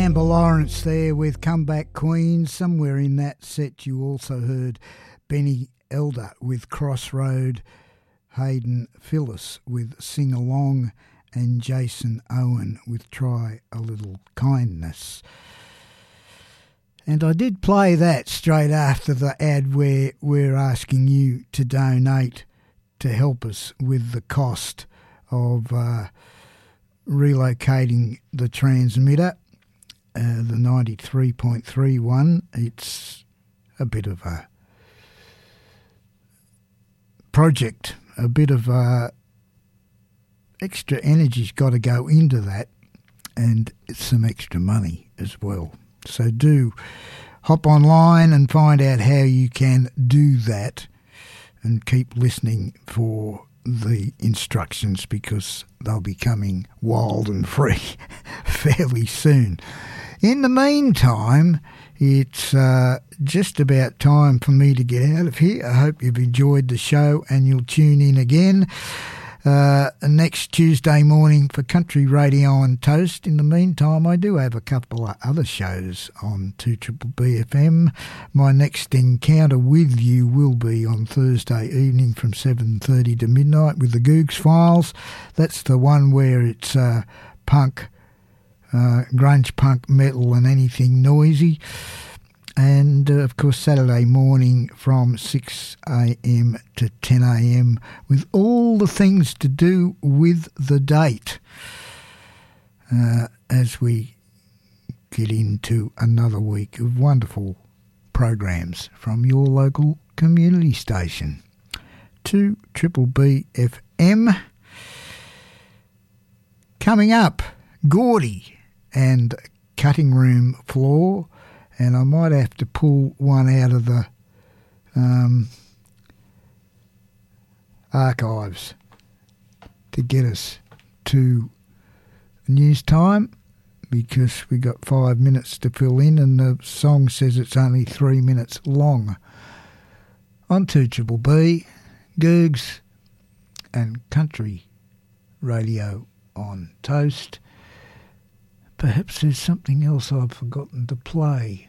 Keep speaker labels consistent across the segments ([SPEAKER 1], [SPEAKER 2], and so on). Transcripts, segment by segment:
[SPEAKER 1] Amber Lawrence there with Comeback Queen. Somewhere in that set you also heard Benny Elder with Crossroad, Hayden Phillis with Sing Along, and Jason Owen with Try a Little Kindness. And I did play that straight after the ad where we're asking you to donate to help us with the cost of relocating the transmitter, the 93.31. It's a bit of a project, a bit of extra energy's got to go into that, and it's some extra money as well. So do hop online and find out how you can do that, and keep listening for the instructions, because they'll be coming wild and free fairly soon. In the meantime, it's just about time for me to get out of here. I hope you've enjoyed the show and you'll tune in again next Tuesday morning for Country Radio on Toast. In the meantime, I do have a couple of other shows on 2BBB FM. My next encounter with you will be on Thursday evening from 7:30 to midnight with the Googs Files. That's the one where it's punk, grunge punk, metal and anything noisy. And, of course, Saturday morning from 6 a.m. to 10 a.m. with all the things to do with the date as we get into another week of wonderful programs from your local community station, 2BBB FM. Coming up, Gordy and Cutting Room Floor. And I might have to pull one out of the archives to get us to news time, because we got 5 minutes to fill in and the song says it's only 3 minutes long. On 2BBB, Googs and Country Radio on Toast. Perhaps there's something else I've forgotten to play.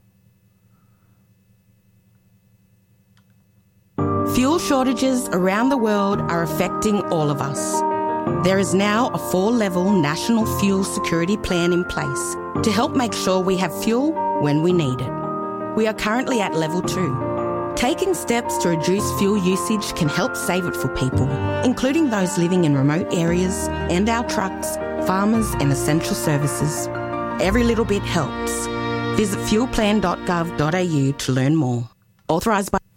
[SPEAKER 2] Fuel shortages around the world are affecting all of us. There is now a 4-level national fuel security plan in place to help make sure we have fuel when we need it. We are currently at level 2. Taking steps to reduce fuel usage can help save it for people, including those living in remote areas and our trucks, farmers and essential services. Every little bit helps. Visit fuelplan.gov.au to learn more. Authorised by